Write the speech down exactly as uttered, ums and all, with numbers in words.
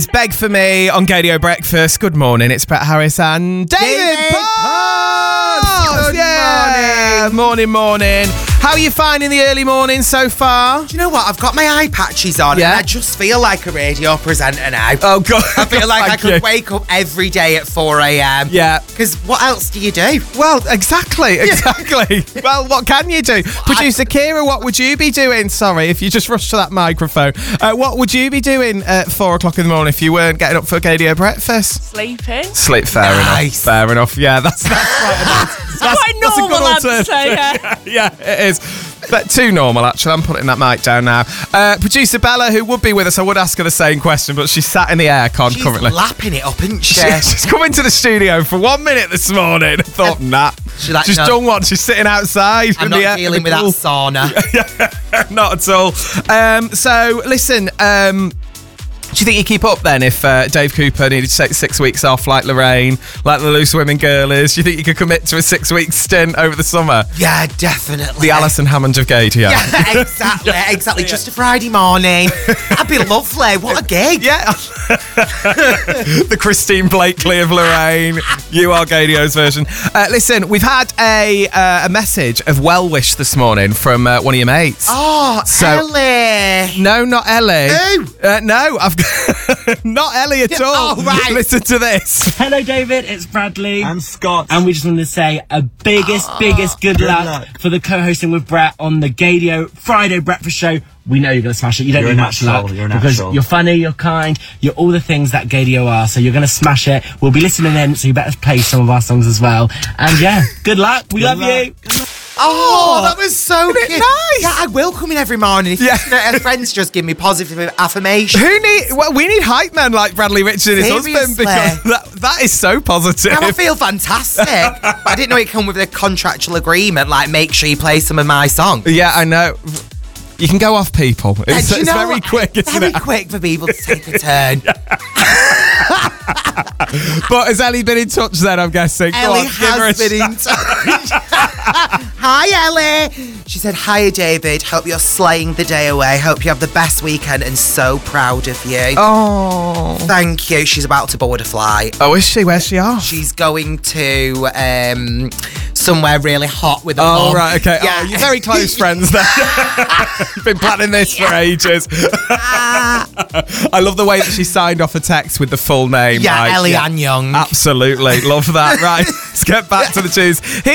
Beg for Me on Gadio Breakfast. Good morning, it's Brett Harris and David, David Potts. Good Yeah. morning. Morning, morning. How are you finding the early morning so far? Do you know what? I've got my eye patches on Yeah. and I just feel like a radio presenter now. Oh, God. I feel like I Thank could you. wake up every day at four a.m. Yeah. Because what else do you do? Well, exactly, exactly. Well, what can you do? Producer Kira, what would you be doing? Sorry, if you just rushed to that microphone. Uh, what would you be doing at four o'clock in the morning if you weren't getting up for Gadio Breakfast? Sleeping. Sleep, fair Nice. enough. Fair enough. Yeah, that's, that's quite a nice. That's, Quite that's a normal, good I'd alternative. say, yeah. Yeah, it is. But too normal, actually. I'm putting that mic down now. Uh, producer Bella, who would be with us, I would ask her the same question, but she's sat in the aircon She's currently. lapping it up, isn't she? She- she's come into the studio for one minute this morning. I thought, nah. She's like, she's no. done what? She's sitting outside. I'm in not the air, dealing in the with that pool. sauna. Not at all. Um, so, listen, um, do you think you keep up then if uh, Dave Cooper needed to take six weeks off like Lorraine, like the Loose Women girlies? Do you think you could commit to a six-week stint over the summer? Yeah, definitely. The Alison Hammond of Gadio. Yeah, exactly, exactly. Just a Friday morning. That'd be lovely. What a gig. Yeah. The Christine Blakely of Lorraine. You are Gadio's version. Uh, listen, we've had a uh, a message of well wish this morning from uh, one of your mates. Oh, So- Ellie. No, not Ellie. Who? Uh, no, I've not Ellie at all. Oh, right. Listen to this. Hello, David. It's Bradley. I'm Scott. And we just wanted to say a biggest, biggest good, Good luck, luck. for the co-hosting with Brett on the Gadio Friday Breakfast Show. We know you're going to smash it. You don't You're need a much natural, luck you're a because natural. you're funny, you're kind, you're all the things that Gadio are. So you're going to smash it. We'll be listening in, so you better play some of our songs as well. And yeah, good luck. We love luck. you. Oh, that was so Isn't it cute. nice? Yeah, I will come in every morning. If Yeah. yeah. friends just give me positive affirmation. Who need? Well, we need hype men like Bradley Richard and his husband Seriously. because that, that is so positive. Now I feel fantastic. But I didn't know it come with a contractual agreement, like make sure you play some of my songs. Yeah, I know. You can go off people. It's, Do you it's know very what? quick, isn't Very it? quick for people to take a turn. But has Ellie been in touch then, I'm guessing? Go Ellie on, give her a has been shout. in touch. Hi, Ellie. She said, hiya, David. Hope you're slaying the day away. Hope you have the best weekend and so proud of you. Oh. Thank you. She's about to board a flight. Oh, is she? Where's she off? She's going to um, somewhere really hot with a Oh, mum. right, okay. Yeah. Oh, you're very close friends then. You've been planning this for ages. I love the way that she signed off a text with the full name. Yeah, like, Ellie Ann Young. Absolutely. Love that. Right, let's get back to the tunes.